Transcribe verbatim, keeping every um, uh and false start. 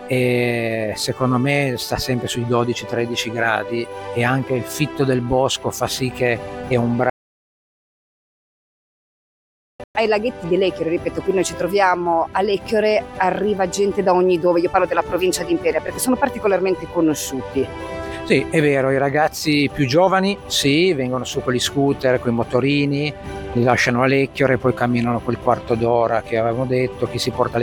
e secondo me sta sempre sui dodici tredici gradi, e anche il fitto del bosco fa sì che è un bra- Ai laghetti di Lecchiore, ripeto, qui noi ci troviamo a Lecchiore, arriva gente da ogni dove, io parlo della provincia di Imperia perché sono particolarmente conosciuti. Sì, è vero, i ragazzi più giovani sì, vengono su con gli scooter, con i motorini, li lasciano a Lecchiore e poi camminano quel quarto d'ora che avevamo detto, chi si porta le